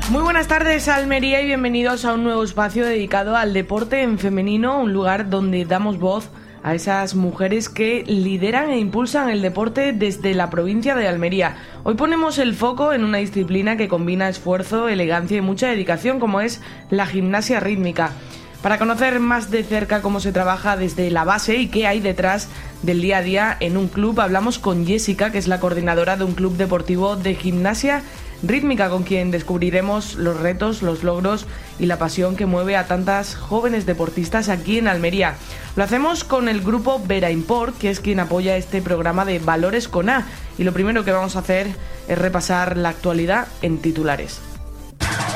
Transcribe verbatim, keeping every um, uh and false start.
Muy buenas tardes, Almería, y bienvenidos a un nuevo espacio dedicado al deporte en femenino, un lugar donde damos voz a esas mujeres que lideran e impulsan el deporte desde la provincia de Almería. Hoy ponemos el foco en una disciplina que combina esfuerzo, elegancia y mucha dedicación, como es la gimnasia rítmica. Para conocer más de cerca cómo se trabaja desde la base y qué hay detrás del día a día en un club, hablamos con Jessica, que es la coordinadora de un club deportivo de gimnasia rítmica, con quien descubriremos los retos, los logros y la pasión que mueve a tantas jóvenes deportistas aquí en Almería. Lo hacemos con el grupo Vera Import, que es quien apoya este programa de Valores con A, y lo primero que vamos a hacer es repasar la actualidad en titulares.